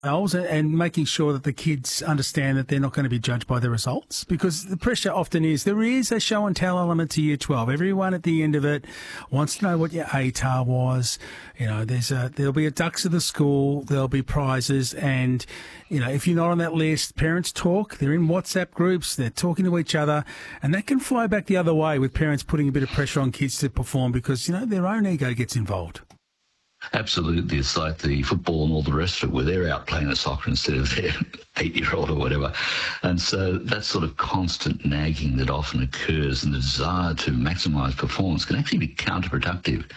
and making sure that the kids understand that they're not going to be judged by the results, because the pressure often is there is a show and tell element to Year 12. Everyone at the end of it wants to know what your ATAR was. You know, there'll be a ducks of the school, there'll be prizes, and you know, if you're not on that list, parents talk. They're in WhatsApp groups, they're talking to each other, and that can flow back the other way with parents putting a bit of pressure on kids to perform because, you know, their own ego gets involved. Absolutely. It's like the football and all the rest of it, where they're out playing a soccer instead of their 8-year-old or whatever. And so that sort of constant nagging that often occurs and the desire to maximise performance can actually be counterproductive.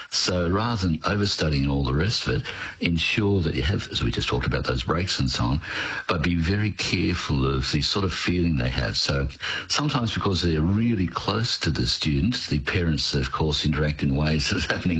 So rather than overstudying all the rest of it, ensure that you have, as we just talked about, those breaks and so on, but be very careful of the sort of feeling they have. So sometimes because they're really close to the student, the parents, of course, interact in ways that's happening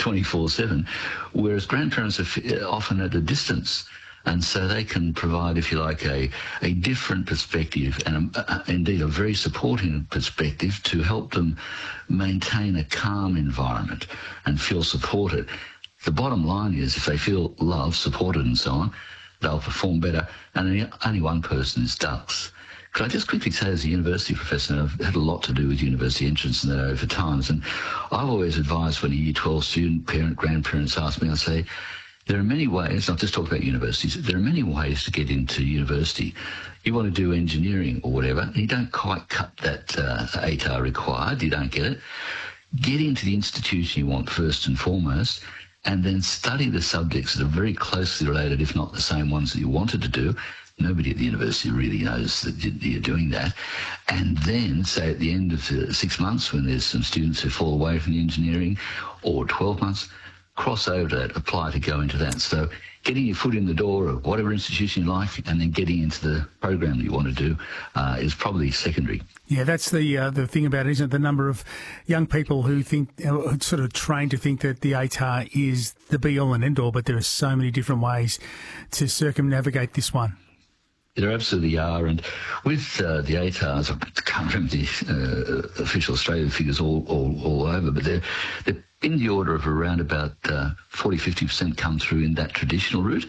24/7, whereas grandparents are often at a distance. And so they can provide, if you like, a different perspective and indeed a very supporting perspective to help them maintain a calm environment and feel supported. The bottom line is if they feel loved, supported and so on, they'll perform better. And only one person is ducks. Could I just quickly say, as a university professor, and I've had a lot to do with university entrance and that over times, and I've always advised when a Year 12 student, parent, grandparents ask me, I say, there are many ways, I've just talked about universities, there are many ways to get into university. You want to do engineering or whatever, and you don't quite cut that ATAR required, you don't get it. Get into the institution you want first and foremost, and then study the subjects that are very closely related, if not the same ones that you wanted to do. Nobody at the university really knows that you're doing that. And then, say at the end of 6 months, when there's some students who fall away from the engineering, or 12 months, cross over to that, apply to go into that. So getting your foot in the door of whatever institution you like and then getting into the program that you want to do is probably secondary. Yeah, that's the thing about it, isn't it? The number of young people who think, sort of trained to think that the ATAR is the be-all and end-all, but there are so many different ways to circumnavigate this one. There absolutely are, and with the ATARs, I can't remember the official Australian figures all over, but they're in the order of around about 40-50% come through in that traditional route.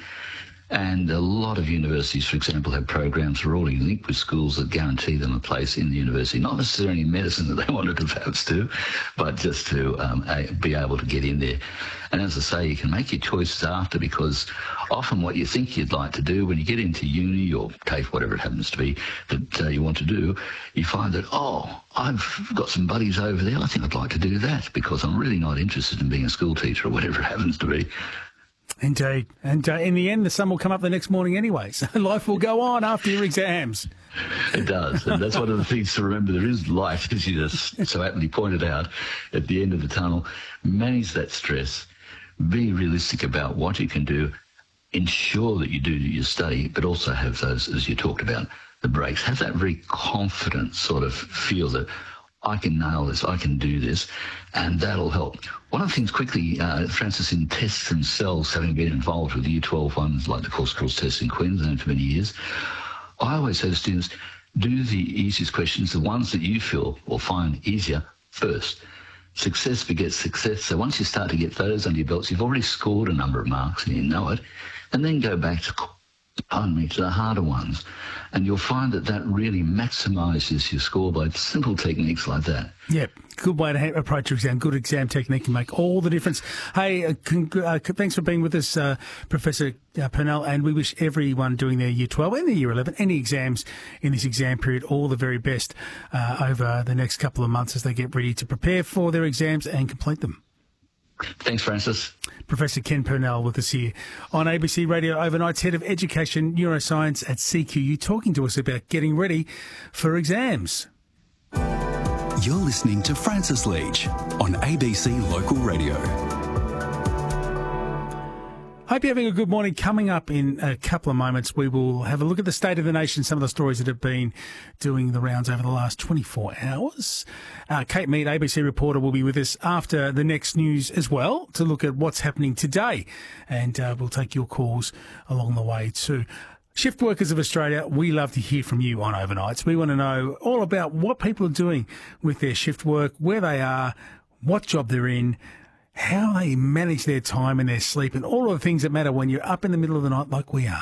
And a lot of universities, for example, have programs that are already linked with schools that guarantee them a place in the university, not necessarily medicine that they wanted to perhaps do, but just to be able to get in there. And as I say, you can make your choices after, because often what you think you'd like to do when you get into uni or TAFE, whatever it happens to be, that you want to do, you find that, oh, I've got some buddies over there, I think I'd like to do that because I'm really not interested in being a school teacher or whatever it happens to be. Indeed. And in the end, the sun will come up the next morning anyway, so life will go on after your exams. It does, and that's one of the things to remember. There is light, as you just so aptly pointed out, at the end of the tunnel. Manage that stress. Be realistic about what you can do. Ensure that you do your study, but also have those, as you talked about, the breaks. Have that very confident sort of feel that I can nail this, I can do this, and that'll help. One of the things quickly, Francis, in tests themselves, having been involved with Year 12 ones, like the Course Skills test in Queensland for many years, I always say to students, do the easiest questions, the ones that you feel or find easier, first. Success begets success. So once you start to get those under your belts, you've already scored a number of marks and you know it, and then go back to the harder ones. And you'll find that really maximises your score by simple techniques like that. Yep, good way to approach your exam. Good exam technique can make all the difference. Hey, thanks for being with us, Professor Purnell, and we wish everyone doing their Year 12 and their Year 11, any exams in this exam period, all the very best over the next couple of months as they get ready to prepare for their exams and complete them. Thanks, Francis. Professor Ken Purnell with us here on ABC Radio Overnights, Head of Education Neuroscience at CQU, talking to us about getting ready for exams. You're listening to Francis Leach on ABC Local Radio. Hope you're having a good morning. Coming up in a couple of moments, we will have a look at the state of the nation, some of the stories that have been doing the rounds over the last 24 hours. Kate Mead, ABC reporter, will be with us after the next news as well to look at what's happening today. And we'll take your calls along the way too. Shift Workers of Australia, we love to hear from you on Overnights. We want to know all about what people are doing with their shift work, where they are, what job they're in, how they manage their time and their sleep, and all of the things that matter when you're up in the middle of the night like we are.